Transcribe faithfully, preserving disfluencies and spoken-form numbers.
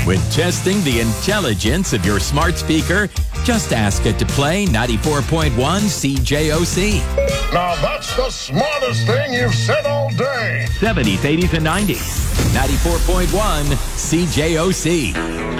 When testing the intelligence of your smart speaker, just ask it to play ninety-four point one C J O C. Now that's the smartest thing you've said all day. seventies, eighties, and nineties. ninety-four point one C J O C.